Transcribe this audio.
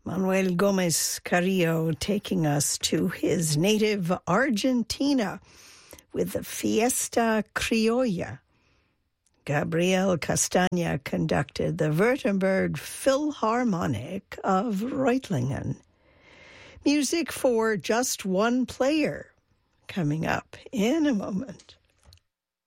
Manuel Gomez Carrillo taking us to his native Argentina with the Fiesta Criolla. Gabriel Castagna conducted the Württemberg Philharmonic of Reutlingen. Music for just one player coming up in a moment.